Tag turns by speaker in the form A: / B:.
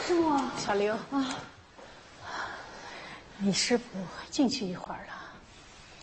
A: 师傅，
B: 小玲啊，你师傅进去一会儿了。